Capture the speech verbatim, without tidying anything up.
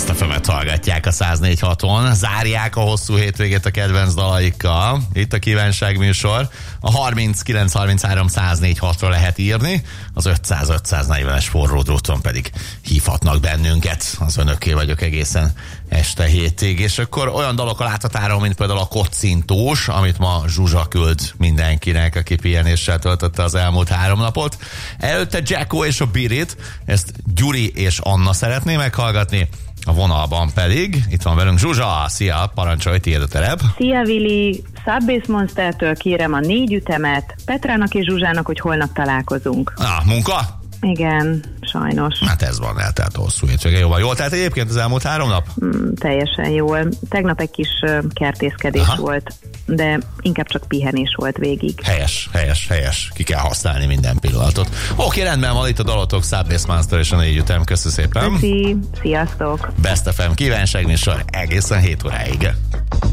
Best ef emet hallgatják a száz négy haton. Zárják a hosszú hétvégét a kedvenc dalaikkal. Itt a kívánság műsor. A harminckilenc harminchárom száz négy hatra lehet írni, az ötszáz ötszáznegyvenes forró dróton pedig hívhatnak bennünket. Az önöké vagyok egészen este hétig. És akkor olyan dalok a láthatáron, mint például a Kocintós, amit ma Zsuzsa küld mindenkinek, aki pihenéssel töltötte az elmúlt három napot. Előtte Jacko és a Birit, ezt Gyuri és Anna szeretné meghallgatni. A vonalban pedig itt van velünk Zsuzsa. Szia, parancsolj, tiéd a terep. Szia, Vili. Subbase Monstertől kérem a négy ütemet Petrának és Zsuzsának, hogy holnap találkozunk. Ah, munka? Igen, sajnos. Hát ez van, eltelt a hosszú hétvége. Jóval jól telt egyébként az elmúlt három nap? Mm, teljesen jól. Tegnap egy kis uh, kertészkedés Aha. volt, de inkább csak pihenés volt végig. Helyes, helyes, helyes. Ki kell használni minden pillanatot. Oké, rendben van, itt a dalotok, Subbase Monster és a négy ütem. Köszönöm szépen. Köszi, sziasztok. Best ef em kívánságműsor egészen hét óráig.